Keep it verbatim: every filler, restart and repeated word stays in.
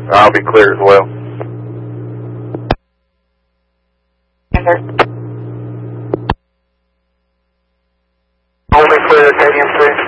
I'll be clear as well. Only clear, Stadium three.